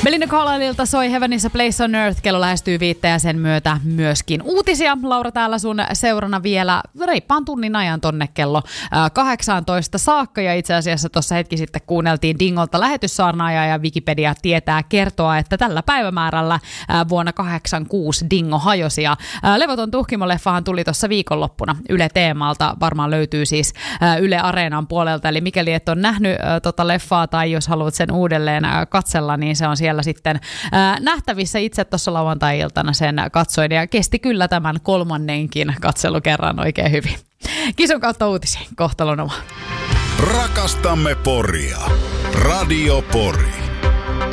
Belinda Carlisleilta soi Heaven is a Place on Earth. Kello lähestyy 5 ja sen myötä myöskin uutisia. Laura täällä sun seurana vielä reippaan tunnin ajan tonne kello 18 saakka. Ja itse asiassa tuossa hetki sitten kuunneltiin Dingolta lähetyssaarnaajaa ja Wikipedia tietää kertoa, että tällä päivämäärällä vuonna 86 Dingo hajosi. Ja Levoton Tuhkimo-leffahan tuli tuossa viikonloppuna Yle Teemalta. Varmaan löytyy siis Yle Areenan puolelta. Eli mikäli et ole nähnyt tota leffaa tai jos haluat sen uudelleen katsella, niin se on siellä sitten nähtävissä. Itse tuossa lauantai-iltana sen katsoin ja kesti kyllä tämän kolmannenkin katselukerran oikein hyvin. Kisun kautta uutisiin. Kohtalon oma. Rakastamme Poria. Radio Pori.